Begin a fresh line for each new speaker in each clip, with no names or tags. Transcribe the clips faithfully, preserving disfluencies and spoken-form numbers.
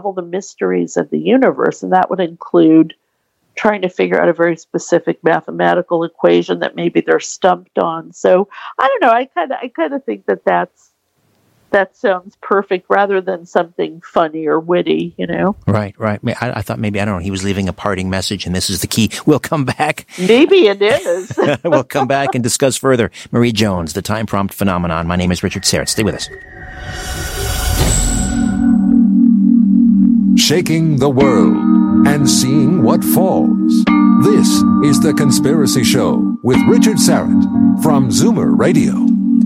unravel the mysteries of the universe, and that would include trying to figure out a very specific mathematical equation that maybe they're stumped on. So I don't know. I kind of I kind of think that that's that sounds perfect rather than something funny or witty, you know?
Right, right. I, I thought maybe, I don't know, he was leaving a parting message and this is the key. We'll come back.
Maybe it is.
We'll come back and discuss further. Marie Jones, the time prompt phenomenon. My name is Richard Syrett. Stay with us.
Shaking the world and seeing what falls. This is The Conspiracy Show with Richard Syrett from Zoomer Radio.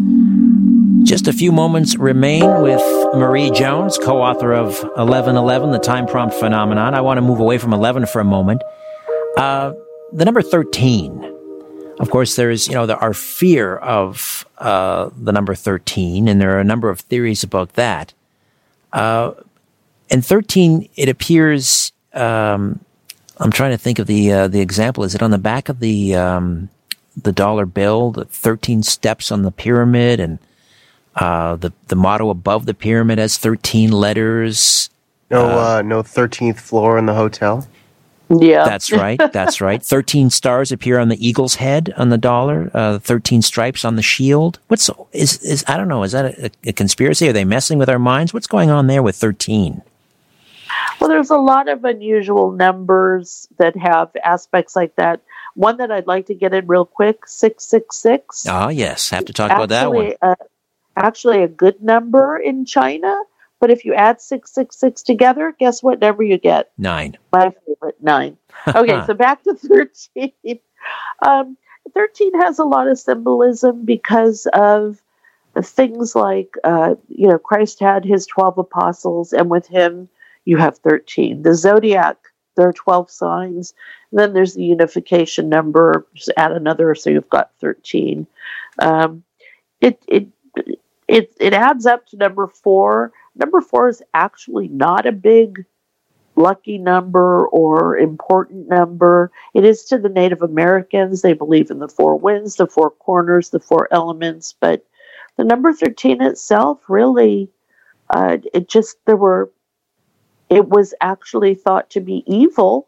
Just a few moments remain with Marie Jones, co-author of eleven eleven, the time prompt phenomenon. I want to move away from eleven for a moment. Uh, the number thirteen. Of course, there's, you know, there are fear of uh, the number thirteen, and there are a number of theories about that. Uh, and thirteen, it appears, um, I'm trying to think of the uh, the example. Is it on the back of the um, the dollar bill, the thirteen steps on the pyramid, and Uh, the the motto above the pyramid has thirteen letters.
No, uh, uh, no thirteenth floor in the hotel.
Yeah,
that's right. That's right. Thirteen stars appear on the eagle's head on the dollar. Uh, Thirteen stripes on the shield. What's is is I don't know. Is that a, a conspiracy? Are they messing with our minds? What's going on there with thirteen?
Well, there's a lot of unusual numbers that have aspects like that. One that I'd like to get in real quick: six six six.
Ah, yes. Have to talk
Actually,
about that one.
Uh, Actually, a good number in China, but if you add six six six together, guess what number you get?
Nine.
My favorite, nine. Okay, so back to thirteen. Um, thirteen has a lot of symbolism because of things like, uh, you know, Christ had his twelve apostles, and with him, you have thirteen. The zodiac, there are twelve signs. Then there's the unification number. Just add another, so you've got thirteen. Um, it it It it adds up to number four. Number four is actually not a big lucky number or important number. It is to the Native Americans. They believe in the four winds, the four corners, the four elements. But the number thirteen itself really, uh, it just, there were, it was actually thought to be evil.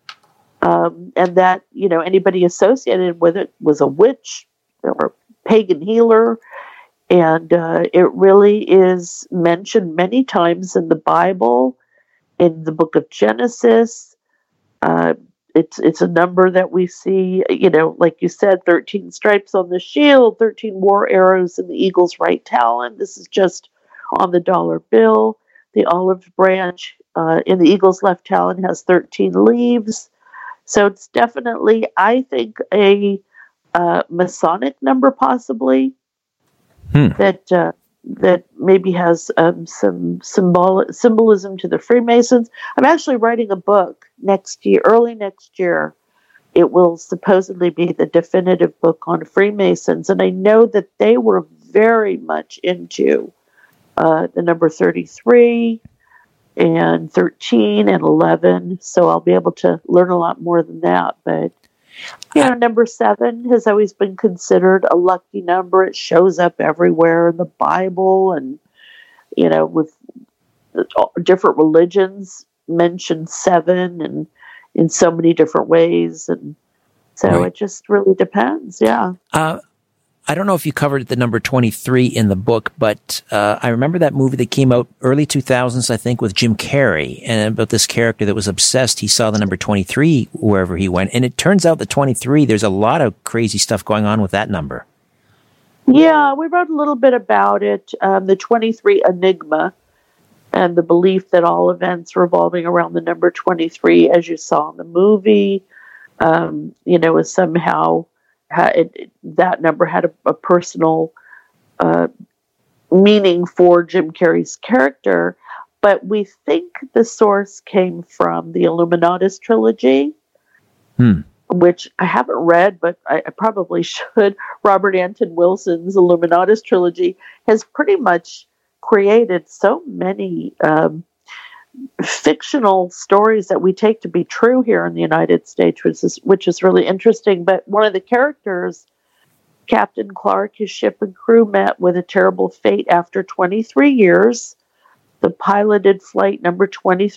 Um, and that, you know, anybody associated with it was a witch or a pagan healer. And uh, it really is mentioned many times in the Bible, in the book of Genesis. Uh, it's it's a number that we see, you know, like you said, thirteen stripes on the shield, thirteen war arrows in the eagle's right talon. This is just on the dollar bill. The olive branch uh, in the eagle's left talon has thirteen leaves. So it's definitely, I think, a uh, Masonic number possibly. Hmm. That uh, that maybe has um, some symbol symbolism to the Freemasons. I'm actually writing a book next year, early next year. It will supposedly be the definitive book on Freemasons, and I know that they were very much into uh, the number thirty-three and thirteen and eleven. So I'll be able to learn a lot more than that, but. You know, number seven has always been considered a lucky number. It shows up everywhere in the Bible, and, you know, with different religions mention seven and in so many different ways. And so right. It just really depends. Yeah.
Uh, I don't know if you covered the number twenty-three in the book, but uh, I remember that movie that came out early two thousands, I think, with Jim Carrey, and about this character that was obsessed. He saw the number twenty-three wherever he went, and it turns out that twenty-three, there's a lot of crazy stuff going on with that number.
Yeah, we wrote a little bit about it, um, the twenty-three enigma, and the belief that all events revolving around the number twenty-three, as you saw in the movie, um, you know, is somehow... It, it, that number had a, a personal uh, meaning for Jim Carrey's character, but we think the source came from the Illuminatus trilogy, hmm. which I haven't read, but I, I probably should. Robert Anton Wilson's Illuminatus trilogy has pretty much created so many um, fictional stories that we take to be true here in the United States, which is which is really interesting. But one of the characters, Captain Clark, his ship and crew met with a terrible fate after twenty-three years. The piloted flight number twenty-three